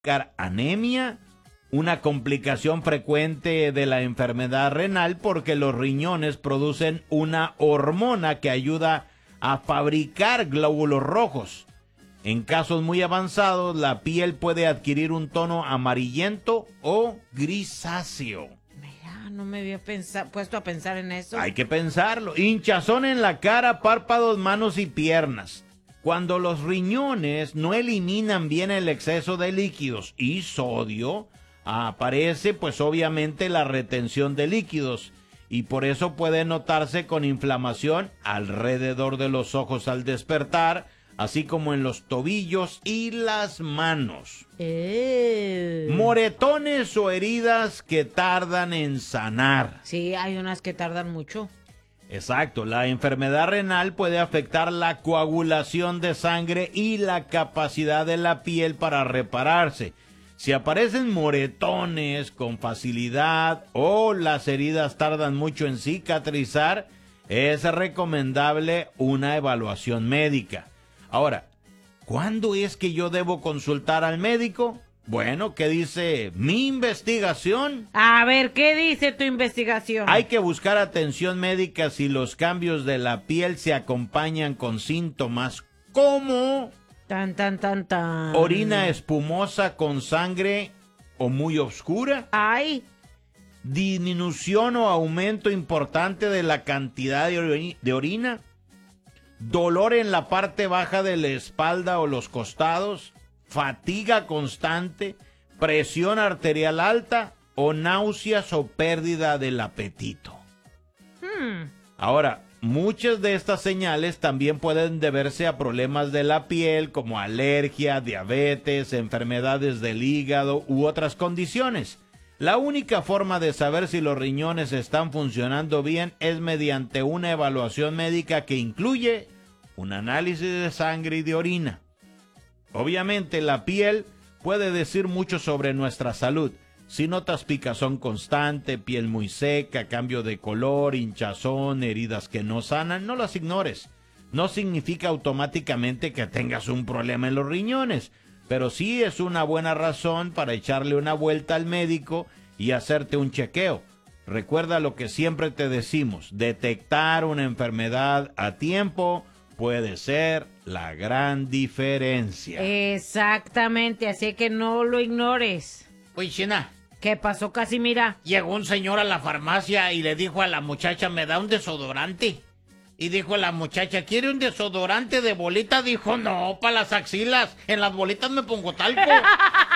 anemia, una complicación frecuente de la enfermedad renal porque los riñones producen una hormona que ayuda a fabricar glóbulos rojos. En casos muy avanzados, la piel puede adquirir un tono amarillento o grisáceo. Mira, no me había puesto a pensar en eso. Hay que pensarlo. Hinchazón en la cara, párpados, manos y piernas. Cuando los riñones no eliminan bien el exceso de líquidos y sodio, aparece pues obviamente la retención de líquidos y por eso puede notarse con inflamación alrededor de los ojos al despertar, así como en los tobillos y las manos. Moretones o heridas que tardan en sanar. Sí, hay unas que tardan mucho. Exacto, la enfermedad renal puede afectar la coagulación de sangre y la capacidad de la piel para repararse. Si aparecen moretones con facilidad o las heridas tardan mucho en cicatrizar, es recomendable una evaluación médica. Ahora, ¿cuándo es que yo debo consultar al médico? Bueno, ¿qué dice mi investigación? A ver, ¿qué dice tu investigación? Hay que buscar atención médica si los cambios de la piel se acompañan con síntomas como tan. orina espumosa con sangre o muy oscura. Ay. Disminución o aumento importante de la cantidad de orina. Dolor en la parte baja de la espalda o los costados. Fatiga constante, presión arterial alta o náuseas o pérdida del apetito. Ahora, muchas de estas señales también pueden deberse a problemas de la piel como alergia, diabetes, enfermedades del hígado u otras condiciones. La única forma de saber si los riñones están funcionando bien es mediante una evaluación médica que incluye un análisis de sangre y de orina. Obviamente la piel puede decir mucho sobre nuestra salud. Si notas picazón constante, piel muy seca, cambio de color, hinchazón, heridas que no sanan, no las ignores. No significa automáticamente que tengas un problema en los riñones, pero sí es una buena razón para echarle una vuelta al médico y hacerte un chequeo. Recuerda lo que siempre te decimos, detectar una enfermedad a tiempo puede ser la gran diferencia. Exactamente, así que no lo ignores. Oye, China. ¿Qué pasó, Casimira? Llegó un señor a la farmacia y le dijo a la muchacha, ¿me da un desodorante? Y dijo la muchacha, ¿quiere un desodorante de bolita? Dijo, no, para las axilas, en las bolitas me pongo talco.